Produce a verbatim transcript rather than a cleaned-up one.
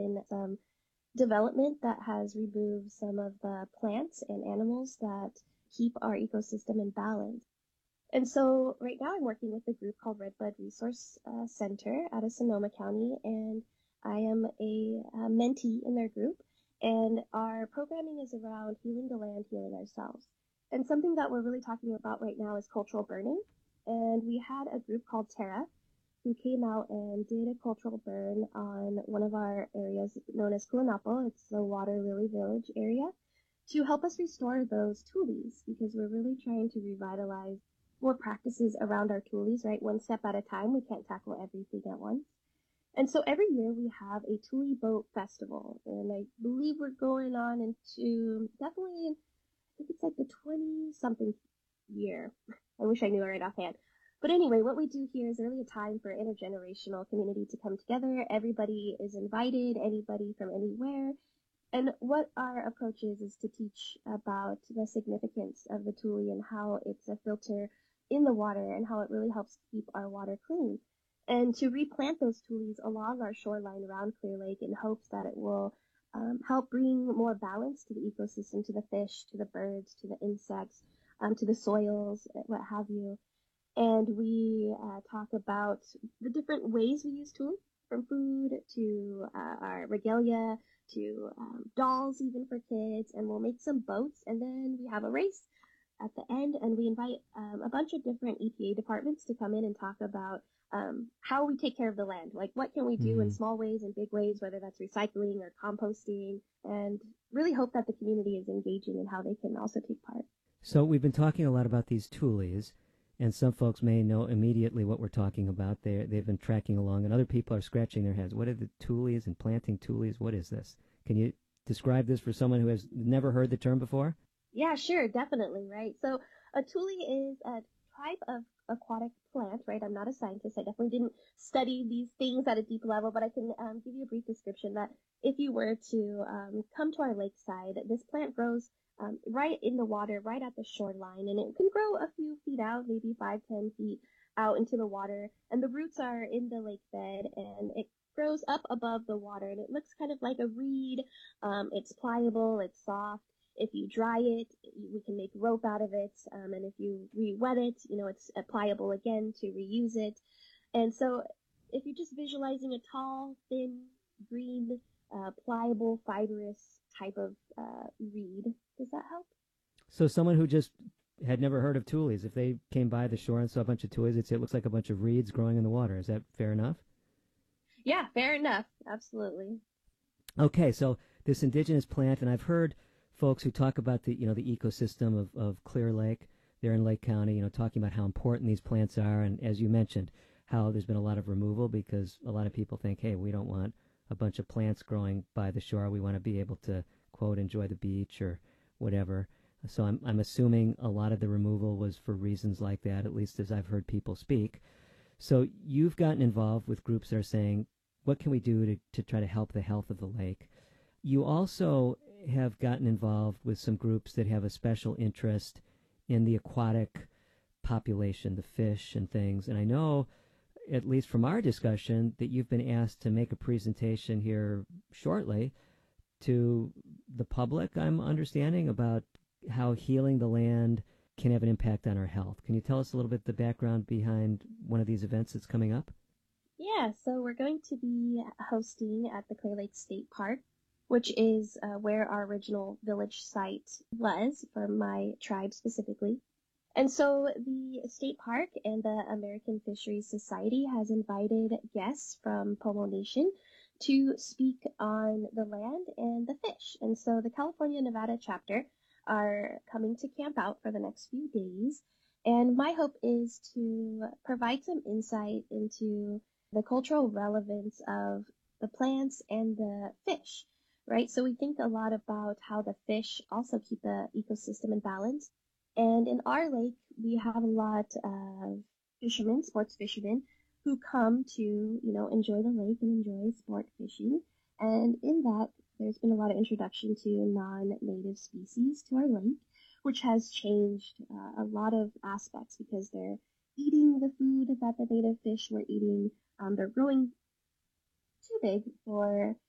been some development that has removed some of the plants and animals that keep our ecosystem in balance. And so right now I'm working with a group called Redbud Resource uh, Center out of Sonoma County, and I am a, a mentee in their group. And our programming is around healing the land, healing ourselves. And something that we're really talking about right now is cultural burning. And we had a group called Terra who came out and did a cultural burn on one of our areas known as Kulanapo. It's the Water Lily Village area, to help us restore those tules, because we're really trying to revitalize more practices around our tules, right? One step at a time. We can't tackle everything at once. And so every year we have a Tule Boat Festival, and I believe we're going on into definitely, I think it's like the twenty-something year. I wish I knew it right offhand. But anyway, what we do here is really a time for intergenerational community to come together. Everybody is invited, anybody from anywhere. And what our approach is, is to teach about the significance of the tule and how it's a filter in the water and how it really helps keep our water clean. And to replant those tules along our shoreline around Clear Lake in hopes that it will um, help bring more balance to the ecosystem, to the fish, to the birds, to the insects, um, to the soils, what have you. And we uh, talk about the different ways we use tules, from food to uh, our regalia to um, dolls even for kids, and we'll make some boats, and then we have a race at the end, and we invite um, a bunch of different E P A departments to come in and talk about um, how we take care of the land. Like, what can we do mm-hmm. in small ways and big ways, whether that's recycling or composting, and really hope that the community is engaging in how they can also take part. So we've been talking a lot about these tules, and some folks may know immediately what we're talking about. They they've been tracking along, and other people are scratching their heads. What are the tules and planting tules? What is this? Can you describe this for someone who has never heard the term before? Yeah, sure, definitely, right? So a tule is a type of aquatic plant, right? I'm not a scientist. I definitely didn't study these things at a deep level, but I can um, give you a brief description that if you were to um, come to our lakeside, this plant grows um, right in the water, right at the shoreline, and it can grow a few feet out, maybe five, ten feet out into the water, and the roots are in the lake bed, and it grows up above the water, and it looks kind of like a reed. Um, it's pliable, it's soft. If you dry it, we can make rope out of it, um, and if you re-wet it, you know, it's uh, pliable again to reuse it. And so if you're just visualizing a tall, thin, green, uh, pliable, fibrous type of uh, reed, does that help? So someone who just had never heard of tules, if they came by the shore and saw a bunch of tules, they'd say it looks like a bunch of reeds growing in the water. Is that fair enough? Yeah, fair enough. Absolutely. Okay, so this indigenous plant, and I've heard folks who talk about the, you know, the ecosystem of, of Clear Lake there in Lake County, you know, talking about how important these plants are, and as you mentioned, how there's been a lot of removal because a lot of people think, hey, we don't want a bunch of plants growing by the shore. We want to be able to, quote, enjoy the beach or whatever. So I'm, I'm assuming a lot of the removal was for reasons like that, at least as I've heard people speak. So you've gotten involved with groups that are saying, what can we do to, to try to help the health of the lake? You also have gotten involved with some groups that have a special interest in the aquatic population, the fish and things. And I know, at least from our discussion, that you've been asked to make a presentation here shortly to the public, I'm understanding, about how healing the land can have an impact on our health. Can you tell us a little bit the background behind one of these events that's coming up? Yeah, so we're going to be hosting at the Clear Lake State Park, which is uh, where our original village site was for my tribe specifically. And so the state park and the American Fisheries Society has invited guests from Pomo Nation to speak on the land and the fish. And so the California Nevada chapter are coming to camp out for the next few days. And my hope is to provide some insight into the cultural relevance of the plants and the fish, right? So we think a lot about how the fish also keep the ecosystem in balance. And in our lake, we have a lot of fishermen, sports fishermen, who come to, you know, enjoy the lake and enjoy sport fishing. And in that, there's been a lot of introduction to non-native species to our lake, which has changed uh, a lot of aspects because they're eating the food that the native fish were eating. Um, they're growing too big for